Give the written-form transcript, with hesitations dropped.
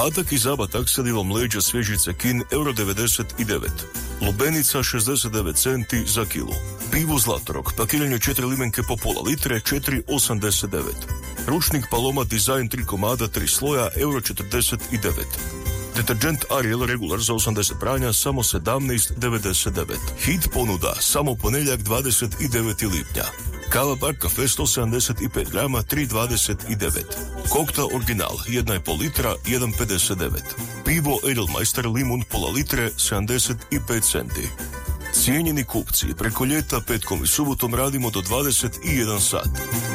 Atak i zabatak sa dilom leđa svježice kin euro 99. Lubenica 69 centi za kilu. Pivo Zlatorog, pakiranje 4 limenke po pola litre, 4,89. Ručnik Paloma Design 3 komada, 3 sloja, euro 49. Deterđent Ariel Regular za 80 pranja, samo 17,99. Hit ponuda, samo ponedjeljak 29. lipnja. Kava Bar Cafe 175 grama, 3,29. Kokta Original, 1,5 litra, 1,59. Pivo Edelmeister Limun pola litre, 75 centi. Cijenjeni kupci, preko ljeta, petkom i subotom radimo do 21 sat.